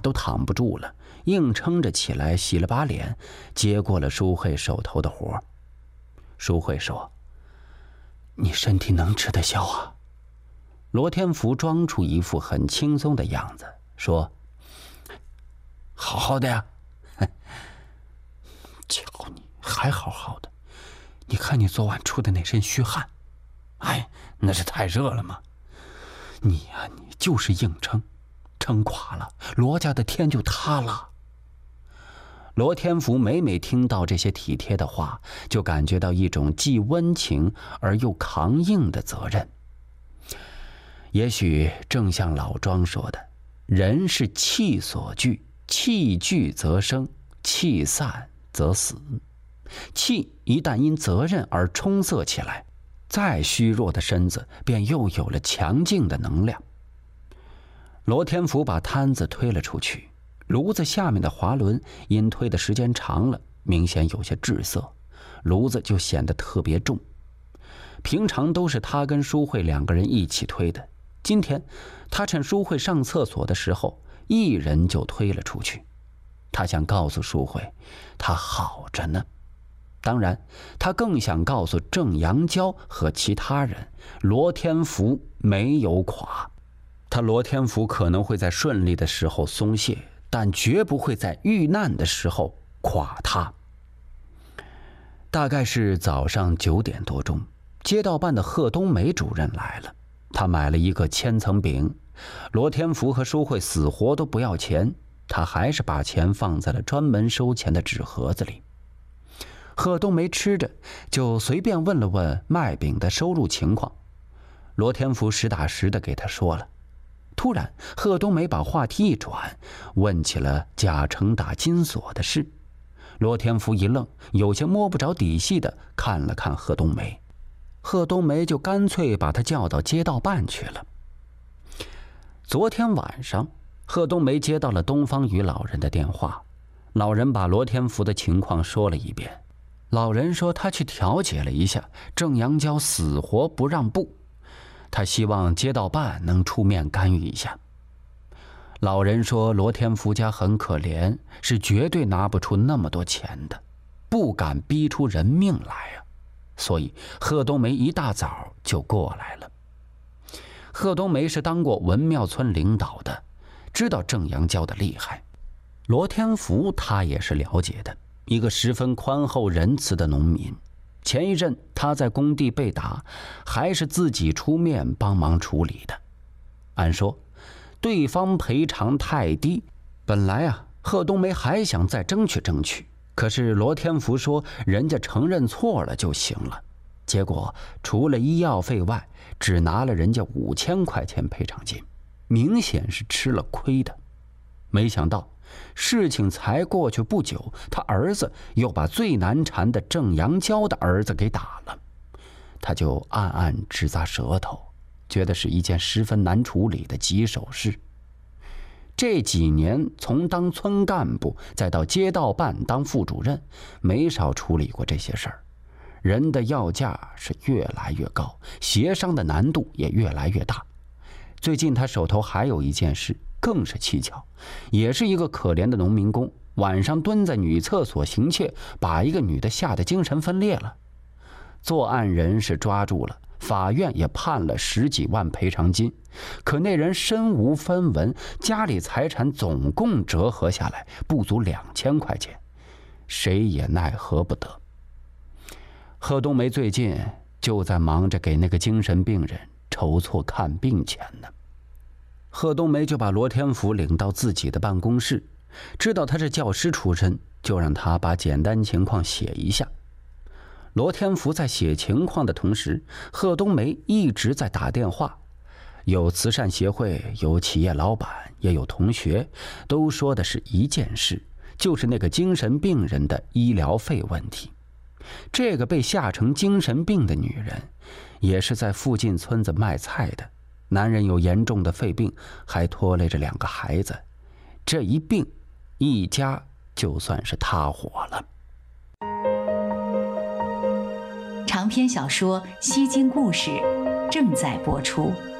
都躺不住了，硬撑着起来，洗了把脸，接过了淑慧手头的活。淑慧说：“你身体能吃得消啊？”罗天福装出一副很轻松的样子，说：“好好的呀。”瞧你还好好的，你看你昨晚出的那身虚汗，哎，那是太热了吗？你呀，你就是硬撑，撑垮了，罗家的天就塌了。罗天福每每听到这些体贴的话，就感觉到一种既温情而又扛硬的责任。也许正像老庄说的，人是气所聚，气聚则生，气散则死。气一旦因责任而充塞起来，再虚弱的身子便又有了强劲的能量。罗天福把摊子推了出去，炉子下面的滑轮因推的时间长了，明显有些滞涩，炉子就显得特别重。平常都是他跟淑慧两个人一起推的，今天他趁淑慧上厕所的时候，一人就推了出去。他想告诉淑慧，他好着呢。当然，他更想告诉郑阳娇和其他人，罗天福没有垮。他罗天福可能会在顺利的时候松懈，但绝不会在遇难的时候垮他。大概是早上9点多钟，街道办的贺冬梅主任来了。他买了一个千层饼，罗天福和淑慧死活都不要钱，他还是把钱放在了专门收钱的纸盒子里。贺冬梅吃着，就随便问了问卖饼的收入情况。罗天福实打实的给他说了。突然，贺冬梅把话题一转，问起了贾成打金锁的事。罗天福一愣，有些摸不着底细的看了看贺冬梅。贺冬梅就干脆把他叫到街道办去了。昨天晚上，贺冬梅接到了东方宇老人的电话，老人把罗天福的情况说了一遍。老人说他去调解了一下，郑阳娇死活不让步，他希望街道办能出面干预一下。老人说罗天福家很可怜，是绝对拿不出那么多钱的，不敢逼出人命来啊。所以贺冬梅一大早就过来了。贺冬梅是当过文庙村领导的，知道郑阳娇的厉害。罗天福他也是了解的，一个十分宽厚仁慈的农民。前一阵他在工地被打，还是自己出面帮忙处理的。按说对方赔偿太低，本来啊贺冬梅还想再争取争取，可是罗天福说人家承认错了就行了。结果除了医药费外，只拿了人家5000块钱赔偿金，明显是吃了亏的。没想到事情才过去不久，他儿子又把最难缠的郑阳娇的儿子给打了。他就暗暗直咂舌头，觉得是一件十分难处理的棘手事。这几年从当村干部再到街道办当副主任，没少处理过这些事儿。人的要价是越来越高，协商的难度也越来越大。最近他手头还有一件事更是蹊跷，也是一个可怜的农民工，晚上蹲在女厕所行窃，把一个女的吓得精神分裂了。作案人是抓住了，法院也判了10几万赔偿金，可那人身无分文，家里财产总共折合下来不足2000块钱，谁也奈何不得。贺冬梅最近就在忙着给那个精神病人筹措看病钱呢。贺冬梅就把罗天福领到自己的办公室，知道他是教师出身，就让他把简单情况写一下。罗天福在写情况的同时，贺冬梅一直在打电话，有慈善协会，有企业老板，也有同学，都说的是一件事，就是那个精神病人的医疗费问题。这个被吓成精神病的女人，也是在附近村子卖菜的，男人有严重的肺病，还拖累着2个孩子，这一病，一家就算是塌伙了。 长篇小说《西京故事》正在播出。